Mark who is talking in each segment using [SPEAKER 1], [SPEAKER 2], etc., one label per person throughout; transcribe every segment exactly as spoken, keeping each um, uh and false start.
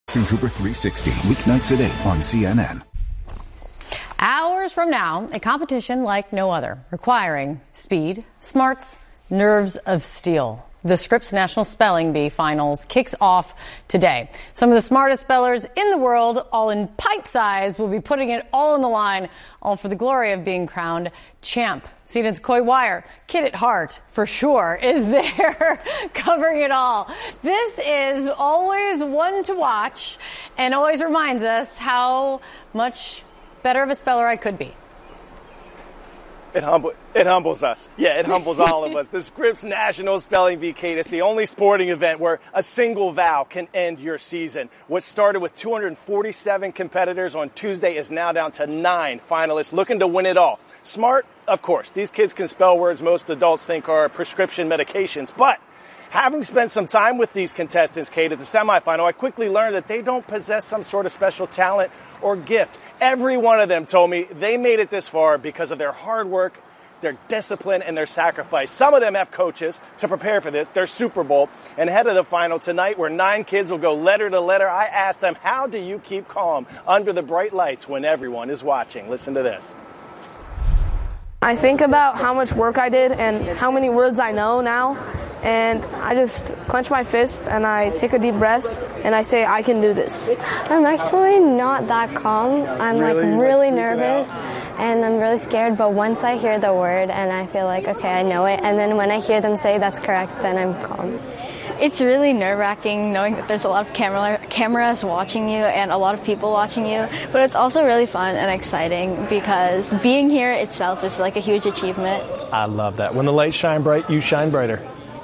[SPEAKER 1] Cooper three sixty, weeknights at eight on C N N.
[SPEAKER 2] Hours from now, a competition like no other, requiring speed, smarts, nerves of steel. The Scripps National Spelling Bee Finals kicks off today. Some of the smartest spellers in the world, all in pint size, will be putting it all on the line, all for the glory of being crowned champ. C N N's Coy Wire, kid at heart, for sure, is there covering it all. This is always one to watch and always reminds us how much better of a speller I could be.
[SPEAKER 3] It, humble, it humbles us. Yeah, it humbles all of us. The Scripps National Spelling Bee, Kate, is the only sporting event where a single vowel can end your season. What started with two hundred forty-seven competitors on Tuesday is now down to nine finalists looking to win it all. Smart, of course. These kids can spell words most adults think are prescription medications. But having spent some time with these contestants, Kate, at the semifinal, I quickly learned that they don't possess some sort of special talent or gift. Every one of them told me they made it this far because of their hard work, their discipline, and their sacrifice. Some of them have coaches to prepare for this, their Super Bowl. And ahead of the final tonight, where nine kids will go letter to letter, I asked them, how do you keep calm under the bright lights when everyone is watching? Listen to this.
[SPEAKER 4] I think about how much work I did and how many words I know now, and I just clench my fists and I take a deep breath and I say, I can do this.
[SPEAKER 5] I'm actually not that calm. I'm
[SPEAKER 3] Really?
[SPEAKER 5] like really
[SPEAKER 3] Like,
[SPEAKER 5] nervous and I'm really scared, but once I hear the word and I feel like, okay, I know it, and then when I hear them say that's correct, then I'm calm.
[SPEAKER 6] It's really nerve-wracking knowing that there's a lot of camera, cameras watching you and a lot of people watching you, but it's also really fun and exciting because being here itself is like a huge achievement.
[SPEAKER 7] I love that. When the lights shine bright, you shine brighter.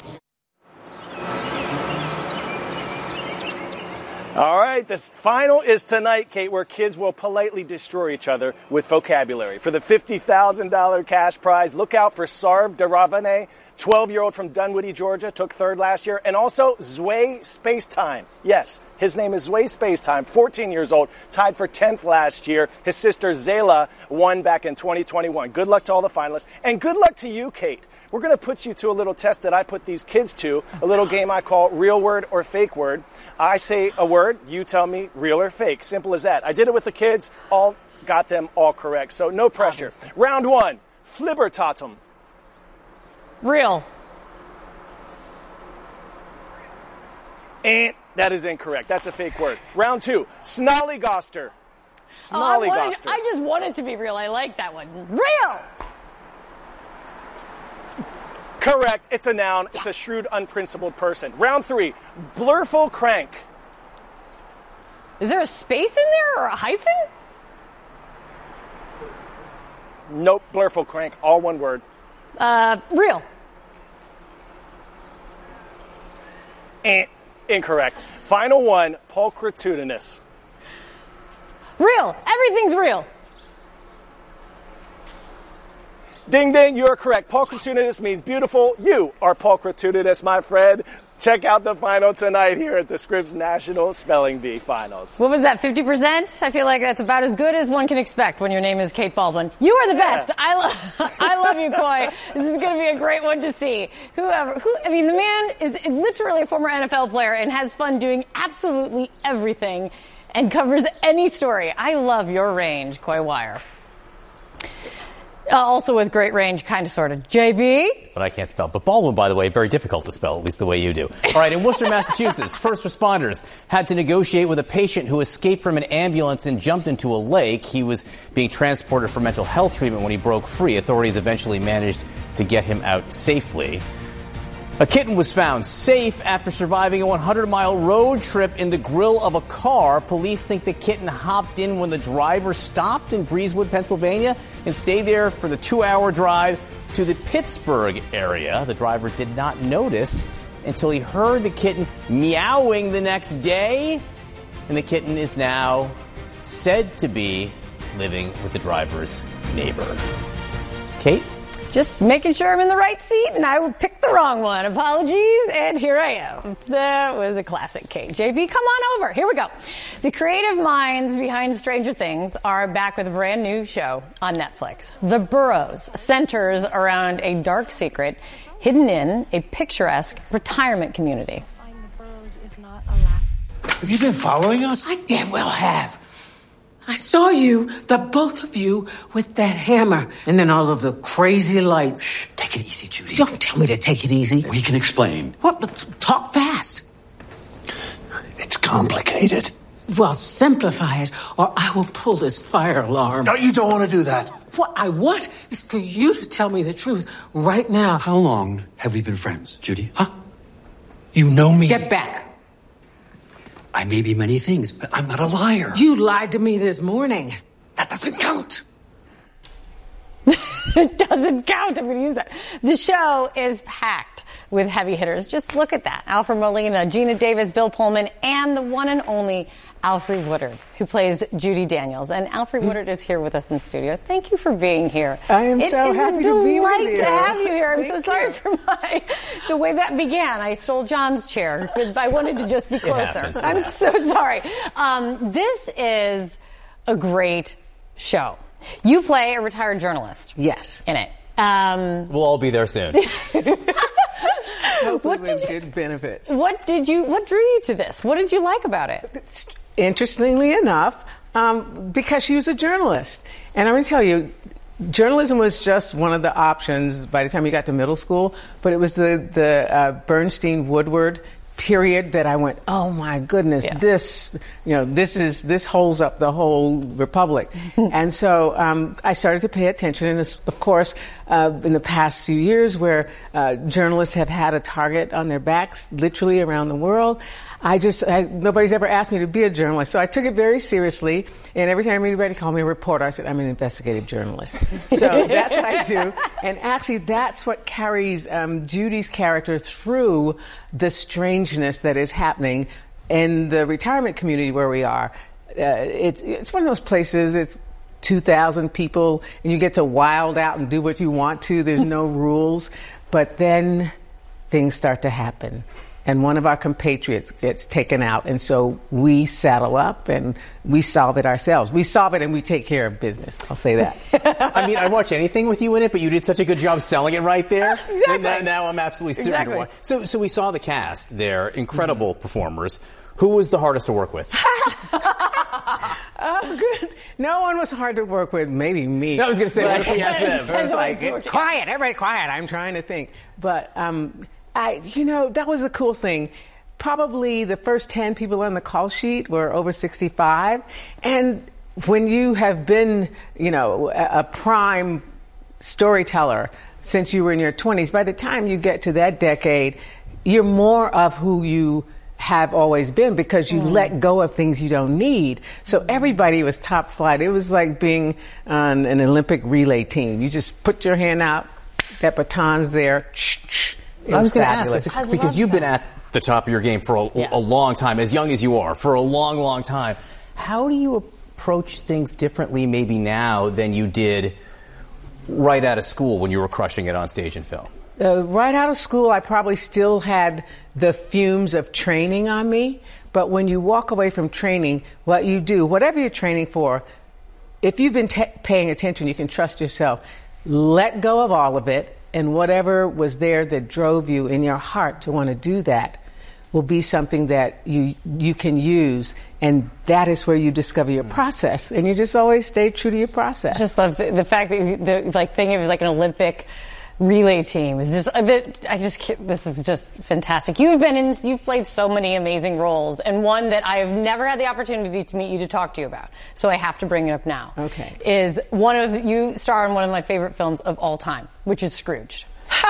[SPEAKER 3] All right, the final is tonight, Kate, where kids will politely destroy each other with vocabulary. For the fifty thousand dollars cash prize, look out for Sarv Dharavane, twelve-year-old from Dunwoody, Georgia, took third last year, and also Zway Spacetime. Yes, his name is Zway Spacetime, fourteen years old, tied for tenth last year. His sister Zayla won back in twenty twenty-one. Good luck to all the finalists, and good luck to you, Kate. We're going to put you to a little test that I put these kids to, a little game I call real word or fake word. I say a word, you tell me real or fake. Simple as that. I did it with the kids, all got them all correct, so no pressure. Obviously. Round one, flibbertatum.
[SPEAKER 2] Real.
[SPEAKER 3] And that is incorrect. That's a fake word. Round two, snollygoster.
[SPEAKER 2] Oh, I, wanted,
[SPEAKER 3] Snollygoster.
[SPEAKER 2] I just want it to be real. I like that one. Real.
[SPEAKER 3] Correct. It's a noun. It's a shrewd, unprincipled person. Round three, blurful crank.
[SPEAKER 2] Is there a space in there or a hyphen?
[SPEAKER 3] Nope, blurful crank. All one word.
[SPEAKER 2] Uh, real.
[SPEAKER 3] Eh, incorrect. Final one, pulchritudinous.
[SPEAKER 2] Real. Everything's real.
[SPEAKER 3] Ding, ding, you're correct. Pulchritudinous means beautiful. You are pulchritudinous, my friend. Check out the final tonight here at the Scripps National Spelling Bee Finals.
[SPEAKER 2] What was that, fifty percent? I feel like that's about as good as one can expect when your name is Kate Baldwin. You are the best.
[SPEAKER 3] Yeah.
[SPEAKER 2] I, lo- I love you, Coy. This is going to be a great one to see. Whoever, who, I mean, the man is, is literally a former N F L player and has fun doing absolutely everything and covers any story. I love your range, Coy Wire. Uh, also with great range, kind of, sort of. J B?
[SPEAKER 8] But I can't spell. But Baldwin, by the way, very difficult to spell, at least the way you do. All right, in Worcester, Massachusetts, first responders had to negotiate with a patient who escaped from an ambulance and jumped into a lake. He was being transported for mental health treatment when he broke free. Authorities eventually managed to get him out safely. A kitten was found safe after surviving a one hundred mile road trip in the grill of a car. Police think the kitten hopped in when the driver stopped in Breezewood, Pennsylvania, and stayed there for the two-hour drive to the Pittsburgh area. The driver did not notice until he heard the kitten meowing the next day, and the kitten is now said to be living with the driver's neighbor. Kate?
[SPEAKER 2] Just making sure I'm in the right seat, and I picked the wrong one. Apologies, and here I am. That was a classic, Kate. J B, come on over. Here we go. The creative minds behind Stranger Things are back with a brand new show on Netflix. The Burrows centers around a dark secret hidden in a picturesque retirement community.
[SPEAKER 9] Have you been following us?
[SPEAKER 10] I damn well have. I saw you, the both of you, with that hammer, and then all of the crazy lights.
[SPEAKER 9] Shh, take it easy, Judy.
[SPEAKER 10] Don't tell me to take it easy.
[SPEAKER 9] We can explain.
[SPEAKER 10] What? But talk fast.
[SPEAKER 9] It's complicated.
[SPEAKER 10] Well, simplify it, or I will pull this fire alarm.
[SPEAKER 9] No, you don't want to do that.
[SPEAKER 10] What I want is for you to tell me the truth right now.
[SPEAKER 9] How long have we been friends, Judy? Huh? You know me.
[SPEAKER 10] Get back.
[SPEAKER 9] I may be many things, but I'm not a liar.
[SPEAKER 10] You lied to me this morning.
[SPEAKER 9] That doesn't count.
[SPEAKER 2] It doesn't count. I'm going to use that. The show is packed with heavy hitters. Just look at that. Alfred Molina, Gina Davis, Bill Pullman, and the one and only Alfre Woodard, who plays Judy Daniels. And Alfre Woodard is here with us in the studio. Thank you for being here.
[SPEAKER 11] I am so happy to be with you.
[SPEAKER 2] It's a delight to have you here. I'm
[SPEAKER 11] Thank
[SPEAKER 2] so sorry
[SPEAKER 11] you.
[SPEAKER 2] for my the way that began. I stole John's chair because I wanted to just be closer.
[SPEAKER 8] happens, it
[SPEAKER 2] I'm
[SPEAKER 8] happens.
[SPEAKER 2] so sorry. Um, this is a great show. You play a retired journalist.
[SPEAKER 11] Yes.
[SPEAKER 2] In it. Um,
[SPEAKER 8] We'll all be there soon.
[SPEAKER 11] Hopefully
[SPEAKER 2] What did
[SPEAKER 11] with
[SPEAKER 2] you-
[SPEAKER 11] good benefits.
[SPEAKER 2] what did you? What drew you to this? What did you like about it?
[SPEAKER 11] Interestingly enough, um, because she was a journalist. And I'm going to tell you, journalism was just one of the options by the time you got to middle school, but it was the, the uh, Bernstein Woodward period that I went, oh my goodness,
[SPEAKER 2] Yeah.
[SPEAKER 11] this, you know, this is, this holds up the whole republic. And so um, I started to pay attention. And this, of course, uh, in the past few years where uh, journalists have had a target on their backs literally around the world, I just, I, nobody's ever asked me to be a journalist. So I took it very seriously. And every time anybody called me a reporter, I said, I'm an investigative journalist. So that's what I do. And actually, that's what carries um, Judy's character through the strangeness that is happening in the retirement community where we are. Uh, it's, it's one of those places, it's two thousand people, and you get to wild out and do what you want to. There's no rules. But then things start to happen. And one of our compatriots gets taken out, and so we saddle up and we solve it ourselves. We solve it and we take care of business. I'll say that.
[SPEAKER 8] I mean, I'd watch anything with you in it, but you did such a good job selling it right there.
[SPEAKER 2] Exactly.
[SPEAKER 8] Now, now I'm absolutely certain
[SPEAKER 2] Exactly.
[SPEAKER 8] to watch. So, so we saw the cast there, incredible mm-hmm. performers. Who was the hardest to work with?
[SPEAKER 11] Oh, good. No one was hard to work with. Maybe me.
[SPEAKER 8] I was going to say, what if we
[SPEAKER 11] But-
[SPEAKER 8] asked them?
[SPEAKER 11] I was like, quiet, everybody quiet. I'm trying to think. But, um, I, you know, that was the cool thing. Probably the first ten people on the call sheet were over sixty-five. And when you have been, you know, a, a prime storyteller since you were in your twenties, by the time you get to that decade, you're more of who you have always been because you mm. let go of things you don't need. So everybody was top flight. It was like being on an Olympic relay team. You just put your hand out, that baton's there. It
[SPEAKER 8] I was going to
[SPEAKER 11] fabulous.
[SPEAKER 8] ask, because you've been at the top of your game for a,
[SPEAKER 2] Yeah.
[SPEAKER 8] a long time, as young as you are, for a long, long time. How do you approach things differently maybe now than you did right out of school when you were crushing it on stage and film?
[SPEAKER 11] Uh, right out of school, I probably still had the fumes of training on me. But when you walk away from training, what you do, whatever you're training for, if you've been t- paying attention, you can trust yourself. Let go of all of it, and whatever was there that drove you in your heart to want to do that will be something that you you can use, and that is where you discover your process, and you just always stay true to your process.
[SPEAKER 2] I just love the, the fact that you, the like thinking of it like an Olympic relay team is just uh, that I just can't- this is just fantastic. You've been in, you've played so many amazing roles, and one that I have never had the opportunity to meet you to talk to you about, so I have to bring it up now.
[SPEAKER 11] Okay.
[SPEAKER 2] Is one of you star in one of my favorite films of all time, which is Scrooged.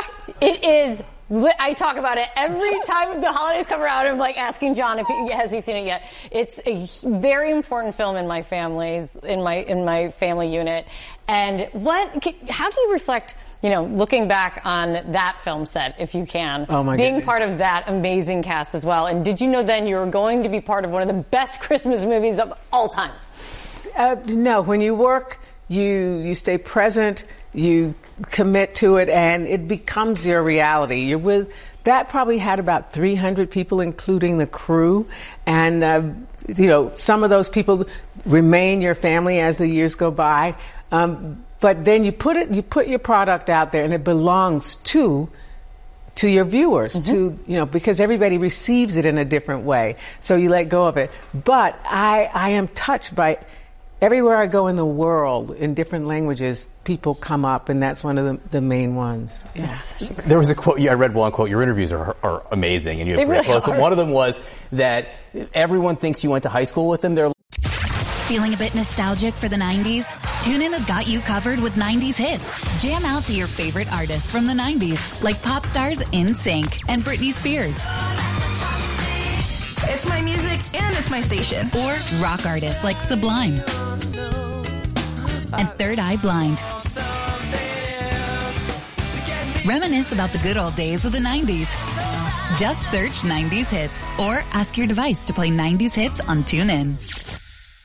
[SPEAKER 2] It is. I talk about it every time the holidays come around. I'm like asking John if he has he seen it yet. It's a very important film in my family's in my in my family unit. And what? How do you reflect? You know, looking back on that film set, if you can,
[SPEAKER 11] oh my
[SPEAKER 2] being
[SPEAKER 11] goodness.
[SPEAKER 2] part of that amazing cast as well. And did you know then you were going to be part of one of the best Christmas movies of all time?
[SPEAKER 11] Uh, no, when you work, you you stay present, you commit to it, and it becomes your reality. You're with that probably had about three hundred people, including the crew, and uh, you know some of those people remain your family as the years go by. Um, but then you put it, you put your product out there, and it belongs to to your viewers, mm-hmm. to, you know, because everybody receives it in a different way. So you let go of it. But I, I am touched by everywhere I go in the world, in different languages, people come up, and that's one of the, the main ones. Yeah.
[SPEAKER 8] There was a quote, I read one quote, your interviews are, are amazing, and you have
[SPEAKER 2] they
[SPEAKER 8] great
[SPEAKER 2] really
[SPEAKER 8] quotes,
[SPEAKER 2] are.
[SPEAKER 8] but one of them was that everyone thinks you went to high school with them. They're
[SPEAKER 12] Feeling a bit nostalgic for the nineties? TuneIn has got you covered with nineties hits. Jam out to your favorite artists from the nineties, like pop stars NSYNC and Britney Spears.
[SPEAKER 13] It's my music and it's my station.
[SPEAKER 12] Or rock artists like Sublime and Third Eye Blind. Reminisce about the good old days of the nineties. Just search nineties hits or ask your device to play nineties hits on TuneIn.